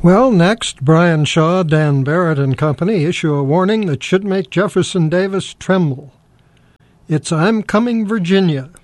Well, next, Brian Shaw, Dan Barrett and Company issue a warning that should make Jefferson Davis tremble. It's I'm Coming, Virginia.